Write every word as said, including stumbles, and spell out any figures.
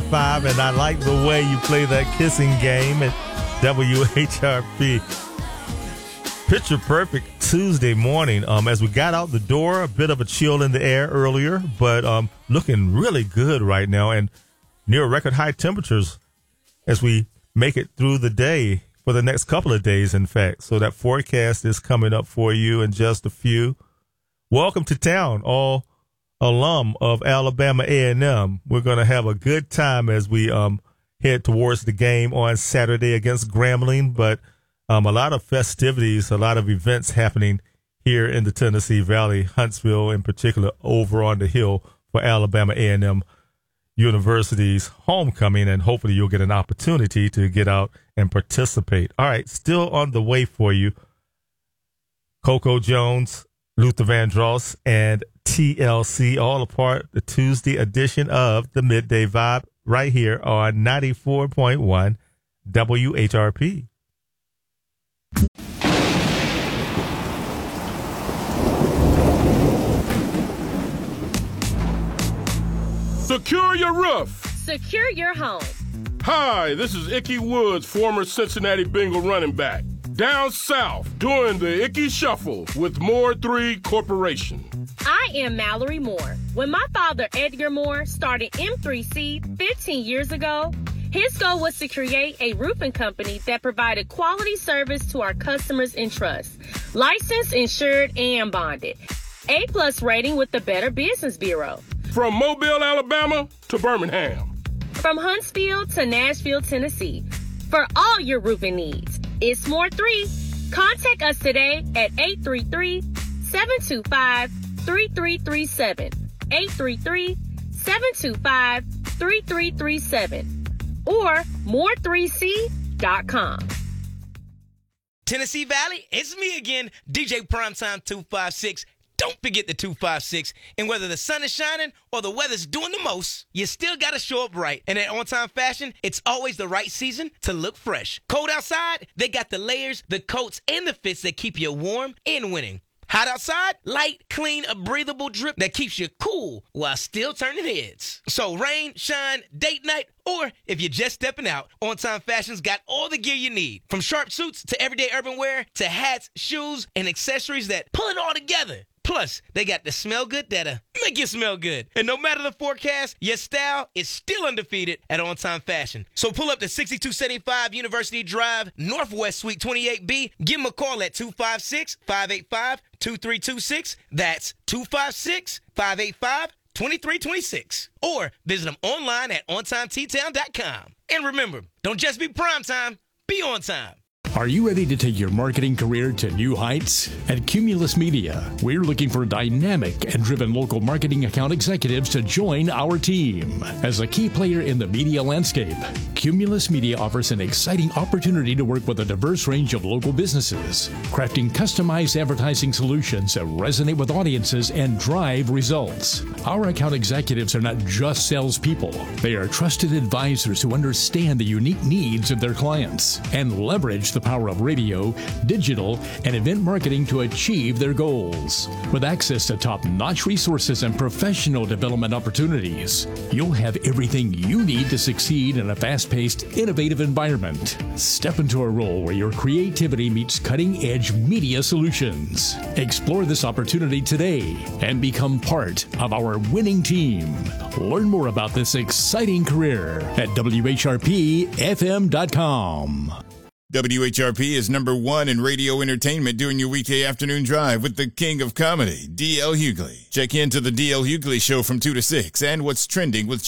five, and I like the way you play that kissing game at W H R P. Picture perfect Tuesday morning. Um, as we got out the door, a bit of a chill in the air earlier, but um, looking really good right now and near record high temperatures as we make it through the day for the next couple of days, in fact. So that forecast is coming up for you in just a few. Welcome to town, all alum of Alabama A and M. We're going to have a good time as we um, head towards the game on Saturday against Grambling, but Um, a lot of festivities, a lot of events happening here in the Tennessee Valley, Huntsville in particular, over on the hill for Alabama A and M University's homecoming, and hopefully you'll get an opportunity to get out and participate. All right, still on the way for you, Coco Jones, Luther Vandross, and T L C, all a part of the Tuesday edition of the Midday Vibe right here on ninety-four point one W H R P. Secure your roof. Secure your home. Hi, this is Ickey Woods, former Cincinnati Bengal running back. Down south, doing the Ickey Shuffle with Moore three Corporation. I am Mallory Moore. When my father, Edgar Moore, started M three C fifteen years ago, his goal was to create a roofing company that provided quality service to our customers and trust. Licensed, insured, and bonded. A-plus rating with the Better Business Bureau. From Mobile, Alabama to Birmingham. From Huntsville to Nashville, Tennessee. For all your roofing needs, it's Moore three. Contact us today at eight three three, seven two five, three three three seven. eight three three, seven two five, three three three seven. Or more three c dot com. Tennessee Valley, it's me again, D J Primetime two five six. Don't forget the two five six. And whether the sun is shining or the weather's doing the most, you still got to show up right. And at On Time Fashion, it's always the right season to look fresh. Cold outside, they got the layers, the coats, and the fits that keep you warm and winning. Hot outside, light, clean, a breathable drip that keeps you cool while still turning heads. So rain, shine, date night, or if you're just stepping out, On Time Fashion's got all the gear you need. From sharp suits to everyday urban wear to hats, shoes, and accessories that pull it all together. Plus, they got the smell good that'll make you smell good. And no matter the forecast, your style is still undefeated at On Time Fashion. So pull up to sixty-two seventy-five University Drive, Northwest Suite twenty-eight B. Give them a call at two five six, five eight five, two three two six. That's two five six, five eight five, two three two six. Or visit them online at on time t town dot com. And remember, don't just be prime time, be on time. Are you ready to take your marketing career to new heights? At Cumulus Media, we're looking for dynamic and driven local marketing account executives to join our team. As a key player in the media landscape, Cumulus Media offers an exciting opportunity to work with a diverse range of local businesses, crafting customized advertising solutions that resonate with audiences and drive results. Our account executives are not just salespeople. They are trusted advisors who understand the unique needs of their clients and leverage the power of radio, digital, and event marketing to achieve their goals. With access to top-notch resources and professional development opportunities, you'll have everything you need to succeed in a fast-paced, innovative environment. Step into a role where your creativity meets cutting-edge media solutions. Explore this opportunity today and become part of our winning team. Learn more about this exciting career at W H R P F M dot com. W H R P is number one in radio entertainment during your weekday afternoon drive with the king of comedy, D L Hughley. Check into the D L Hughley Show from two to six and what's trending with